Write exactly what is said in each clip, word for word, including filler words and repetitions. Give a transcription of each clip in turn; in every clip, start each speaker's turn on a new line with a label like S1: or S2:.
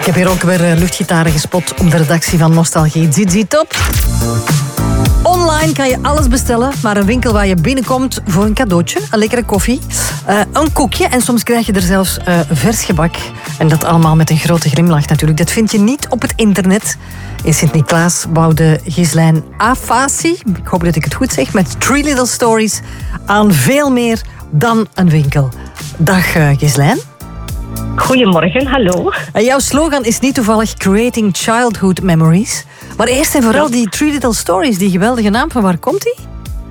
S1: Ik heb hier ook weer luchtgitaren gespot op de redactie van Nostalgie. Zizi Top. Online kan je alles bestellen, maar een winkel waar je binnenkomt voor een cadeautje, een lekkere koffie, uh, een koekje en soms krijg je er zelfs uh, vers gebak. En dat allemaal met een grote glimlach natuurlijk. Dat vind je niet op het internet. In Sint-Niklaas bouwde Ghislaine Afasi, ik hoop dat ik het goed zeg, met Three Little Stories aan veel meer dan een winkel. Dag uh, Ghislaine.
S2: Goedemorgen, hallo.
S1: En jouw slogan is niet toevallig Creating Childhood Memories. Maar eerst en vooral die Three Little Stories, die geweldige naam, van waar komt die?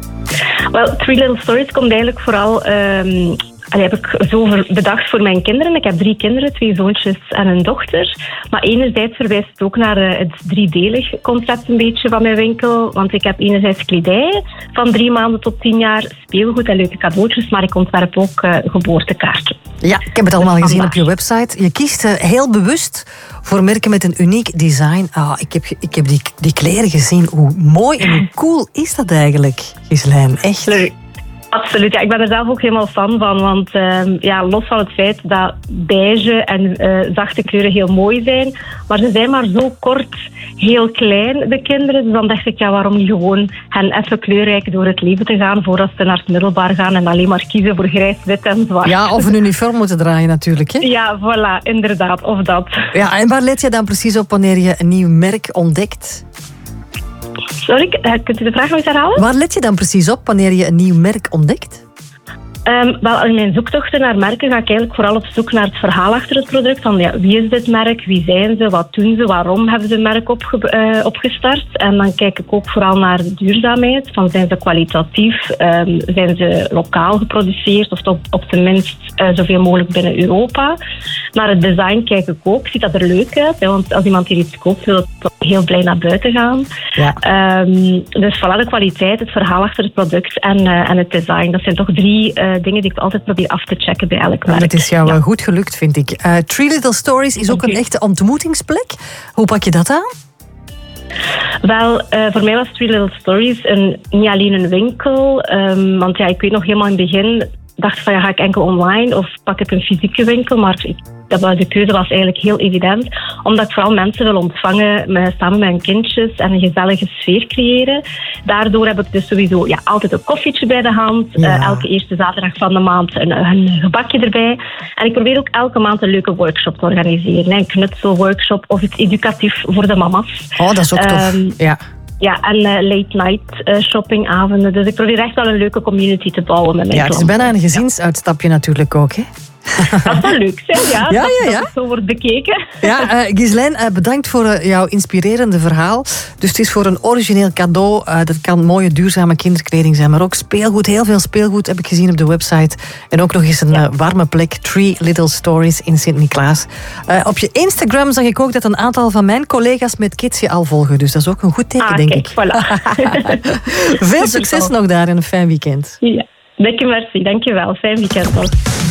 S2: Wel, Three Little Stories komt eigenlijk vooral... Um, allee, heb ik zo bedacht voor mijn kinderen. Ik heb drie kinderen, twee zoontjes en een dochter. Maar enerzijds verwijst het ook naar uh, het driedelig concept een beetje van mijn winkel. Want ik heb enerzijds kledij van drie maanden tot tien jaar, speelgoed en leuke cadeautjes, maar ik ontwerp ook uh, geboortekaarten.
S1: Ja, ik heb het allemaal dus gezien op je website. Je kiest uh, heel bewust voor merken met een uniek design. Ah, ik heb, ik heb die, die kleren gezien. Hoe mooi en hoe cool is dat eigenlijk, Ghislaine? Echt.
S2: Leuk. Absoluut, ja, ik ben er zelf ook helemaal fan van. Want uh, ja, los van het feit dat beige en uh, zachte kleuren heel mooi zijn, maar ze zijn maar zo kort heel klein, de kinderen. Dus dan dacht ik, ja, waarom niet gewoon hen even kleurrijk door het leven te gaan voordat ze naar het middelbaar gaan en alleen maar kiezen voor grijs, wit en zwart.
S1: Ja, of een uniform moeten draaien natuurlijk. Hè?
S2: Ja, voilà, inderdaad, of dat.
S1: Ja, en waar let je dan precies op wanneer je een nieuw merk ontdekt?
S2: Sorry, kunt u de vraag nog eens herhalen?
S1: Waar let je dan precies op wanneer je een nieuw merk ontdekt?
S2: Um, wel, in mijn zoektochten naar merken ga ik eigenlijk vooral op zoek naar het verhaal achter het product. Van, ja, wie is dit merk? Wie zijn ze? Wat doen ze? Waarom hebben ze het merk opge- uh, opgestart? En dan kijk ik ook vooral naar de duurzaamheid. Van, zijn ze kwalitatief? Um, zijn ze lokaal geproduceerd? Of op, op zijn minst uh, zoveel mogelijk binnen Europa? Naar het design kijk ik ook. Ziet dat er leuk uit? Hè? Want als iemand hier iets koopt, wil het heel blij naar buiten gaan.
S1: Ja.
S2: Um, dus voilà, de kwaliteit, het verhaal achter het product en, uh, en het design. Dat zijn toch drie uh, dingen die ik altijd probeer af te checken bij elk merk.
S1: Dat is jou
S2: ja.
S1: goed gelukt, vind ik. Uh, Three Little Stories is ook een echte ontmoetingsplek. Hoe pak je dat aan?
S2: Wel, uh, voor mij was Three Little Stories een, niet alleen een winkel. Um, want ja, ik weet nog helemaal in het begin, dacht van ja, ga ik enkel online of pak ik een fysieke winkel? Maar ik, dat, de keuze was eigenlijk heel evident. Omdat ik vooral mensen wil ontvangen met, samen met hun kindjes en een gezellige sfeer creëren. Daardoor heb ik dus sowieso ja, altijd een koffietje bij de hand. Ja. Uh, elke eerste zaterdag van de maand een, een gebakje erbij. En ik probeer ook elke maand een leuke workshop te organiseren. Een knutselworkshop of iets educatief voor de mama's.
S1: Oh, dat is ook tof. Um, ja.
S2: Ja, en uh, late-night uh, shoppingavonden. Dus ik probeer echt wel een leuke community te bouwen met mijn
S1: Ja, het is bijna een gezinsuitstapje ja. natuurlijk ook, hè?
S2: Dat zou leuk zijn, ja.
S1: ja,
S2: dat,
S1: ja, ja.
S2: dat het zo wordt bekeken.
S1: Ja, uh, Ghislaine, uh, bedankt voor uh, jouw inspirerende verhaal. Dus het is voor een origineel cadeau. Uh, dat kan mooie, duurzame kinderkleding zijn, maar ook speelgoed. Heel veel speelgoed heb ik gezien op de website. En ook nog eens een ja. uh, warme plek. Three Little Stories in Sint-Niklaas. Uh, op je Instagram zag ik ook dat een aantal van mijn collega's met kids je al volgen. Dus dat is ook een goed teken,
S2: ah,
S1: denk
S2: kijk,
S1: ik.
S2: Voilà.
S1: Veel succes nog daar en een fijn weekend.
S2: Ja, dikke merci. Dankjewel. Fijn weekend nog.